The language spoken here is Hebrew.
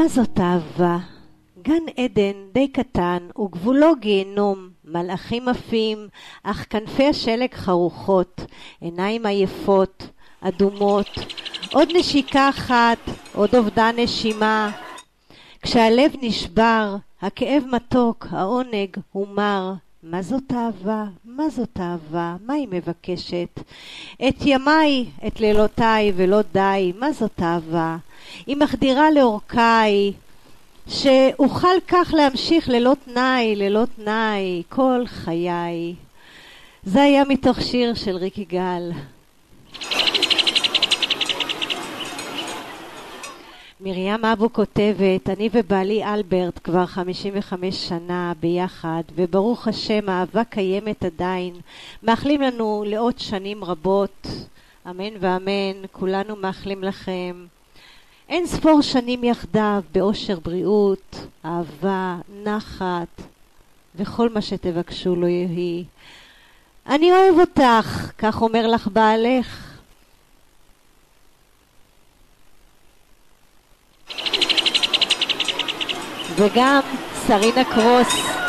מה זאת אהבה? גן עדן די קטן וגבולו גיהנום, מלאכים עפים, אך כנפי השלג חרוכות, עיניים עייפות, אדומות, עוד נשיקה אחת, עוד אובדן נשימה. כשהלב נשבר, הכאב מתוק, העונג הוא מר. מה זאת אהבה? מה זאת אהבה? מה היא מבקשת? את ימיי, את לילותיי ולא די, מה זאת אהבה? היא מחדירה לאורכי, שאוכל כך להמשיך ללא תנאי, ללא תנאי, כל חיי. זה היה מתוך שיר של ריק יגאל. מרים אבו כותבת, אני ובעלי אלברט כבר 55 שנה ביחד, וברוך השם האהבה קיימת עדיין. מאחלים לנו לעוד שנים רבות, אמן ואמן, כולנו מאחלים לכם. אין ספור שנים יחדיו, באושר בריאות, אהבה, נחת, וכל מה שתבקשו לו יהי. אני אוהב אותך, כך אומר לך בעלך. וגם סרינה קרוס